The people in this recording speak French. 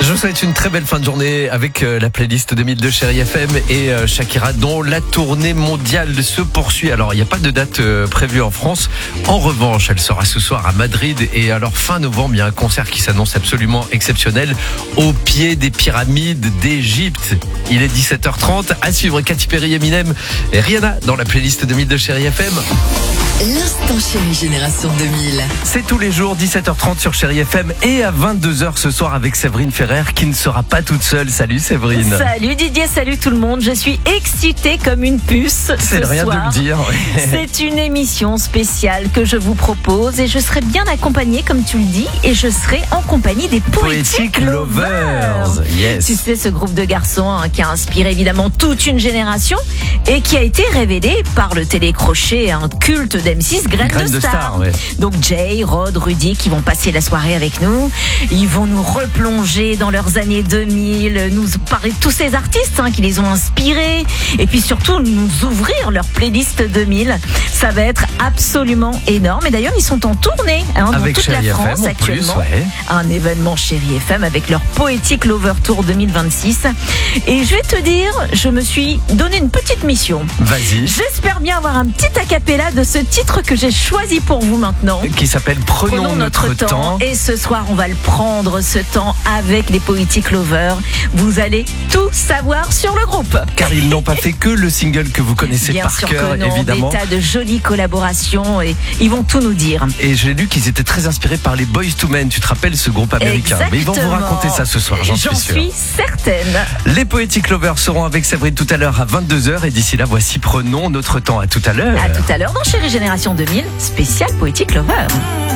Je vous souhaite une très belle fin de journée avec la playlist 2000 de Chérie FM et Shakira, dont la tournée mondiale se poursuit. Alors, il n'y a pas de date prévue en France. En revanche, elle sera ce soir à Madrid. Et alors, fin novembre, il y a un concert qui s'annonce absolument exceptionnel au pied des pyramides d'Égypte. Il est 17h30. À suivre Katy Perry, Eminem et Rihanna dans la playlist 2000 de Chérie FM. L'instant Chérie Génération 2000. C'est tous les jours, 17h30 sur Chérie FM et à 22h ce soir avec Séverine Ferrer qui ne sera pas toute seule. Salut Séverine. Salut Didier, salut tout le monde. Je suis excitée comme une puce. C'est rien de le dire. C'est une émission spéciale que je vous propose et je serai bien accompagnée, comme tu le dis, et je serai en compagnie des Poetic Lovers. Yes. Tu sais, ce groupe de garçons qui a inspiré évidemment toute une génération et qui a été révélé par le télécrochet, un culte d'M6, Graines de Star. Ouais. Donc Jay, Rod, Rudy qui vont passer la soirée avec nous. Ils vont nous replonger dans leurs années 2000, nous parler de tous ces artistes qui les ont inspirés et puis surtout nous ouvrir leur playlist 2000. Ça va être absolument énorme. Et d'ailleurs, ils sont en tournée dans avec toute Chérie la France FM, actuellement. Plus, ouais. Un événement Chérie FM avec leur Poetic Lover Tour 2026. Et je vais te dire, je me suis donné une petite mission. Vas-y. J'espère bien avoir un petit acapella de ce titre que j'ai choisi pour vous maintenant. Qui s'appelle Prenons notre temps. Et ce soir, on va le prendre, ce temps, avec les Poetic Lovers. Vous allez tout savoir sur le groupe. Car ils n'ont pas fait que le single que vous connaissez Bien par sûr cœur, que non, évidemment. des tas de jolies collaborations et ils vont tout nous dire. Et j'ai lu qu'ils étaient très inspirés par les Boyz II Men. Tu te rappelles ce groupe américain? Exactement. Mais ils vont vous raconter ça ce soir, j'en suis sûr. J'en suis certaine. Les Poetic Lovers seront avec Séverine tout à l'heure à 22h. Et d'ici là, voici Prenons notre temps. À tout à l'heure. À tout à l'heure dans Chérie Génération 2000, spécial Poetic Lover.